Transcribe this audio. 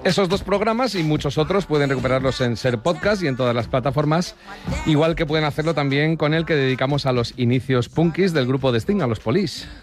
Esos 2 programas y muchos otros pueden recuperarlos en Ser Podcast y en todas las plataformas, igual que pueden hacerlo también con el que dedicamos a los inicios punkis del grupo de Sting, a los Police.